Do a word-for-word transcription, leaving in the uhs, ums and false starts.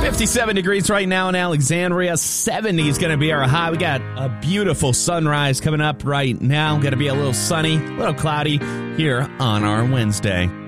fifty-seven degrees right now in Alexandria. seventy is going to be our high. We got a beautiful sunrise coming up right now. Going to be a little sunny, a little cloudy here on our Wednesday.